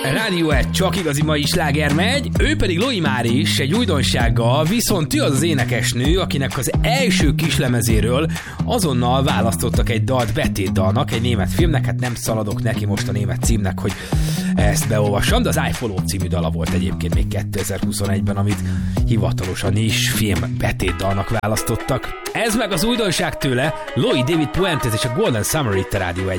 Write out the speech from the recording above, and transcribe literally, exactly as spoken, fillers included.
Rádió egy csak igazi mai sláger megy, ő pedig Loi Máris egy újdonsággal, viszont ő az az énekesnő, akinek az első kislemezéről azonnal választottak egy dalt betétdalnak, egy német filmnek, hát nem szaladok neki most a német címnek, hogy ezt beolvassam, de az I Follow című dala volt egyébként még kétezer-huszonegyben, amit hivatalosan is film betétdalnak választottak. Ez meg az újdonság tőle, Loi David Puentes és a Golden Summer itt a Rádió egy.